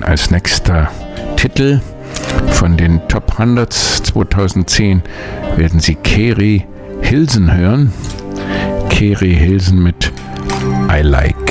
als nächster Titel von den Top 100 2010 werden Sie Keri Hilson hören. Keri Hilson mit I Like.